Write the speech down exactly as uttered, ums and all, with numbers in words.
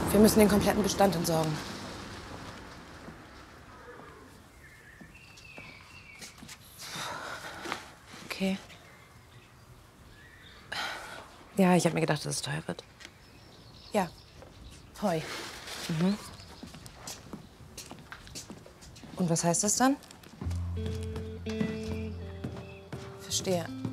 Wir müssen den kompletten Bestand entsorgen. Okay. Ja, ich habe mir gedacht, dass es teuer wird. Ja, Heu. Mhm. Und was heißt das dann? Verstehe.